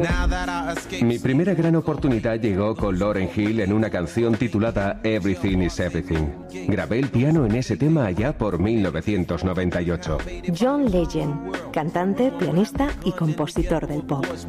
Mi primera gran oportunidad llegó con Lauryn Hill en una canción titulada Everything is Everything. Grabé el piano en ese tema allá por 1998. John Legend, cantante, pianista y compositor del pop.